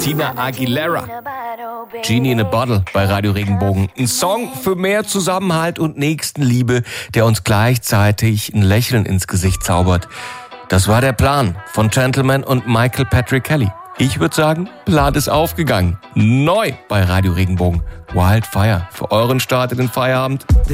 Christina Aguilera. Genie in a Bottle bei Radio Regenbogen. Ein Song für mehr Zusammenhalt und Nächstenliebe, der uns gleichzeitig ein Lächeln ins Gesicht zaubert. Das war der Plan von Gentleman und Michael Patrick Kelly. Ich würde sagen, Plan ist aufgegangen. Neu bei Radio Regenbogen. Wildfire für euren Start in den Feierabend.